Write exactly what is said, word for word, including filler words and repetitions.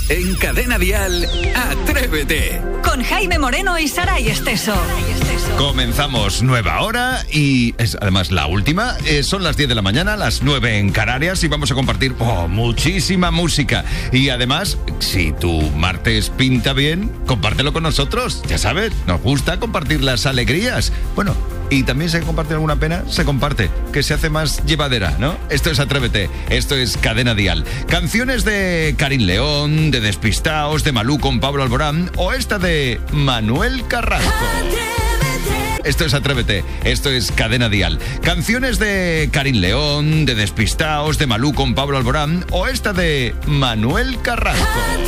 En Cadena Dial, Atrévete. Con Jaime Moreno y Saray Esteso. Comenzamos nueva hora y es además la última. Eh, son las diez de la mañana, las nueve en Canarias y vamos a compartir oh, muchísima música. Y además, si tu martes pinta bien, compártelo con nosotros. Ya sabes, nos gusta compartir las alegrías. Bueno, y también se comparte alguna pena, se comparte, que se hace más llevadera, ¿no? Esto es Atrévete, esto es Cadena Dial. Canciones de Karin León, de Despistaos, de Malú con Pablo Alborán o esta de Manuel Carrasco. Esto es Atrévete, esto es Cadena Dial. Canciones de Karin León, de Despistaos, de Malú con Pablo Alborán o esta de Manuel Carrasco.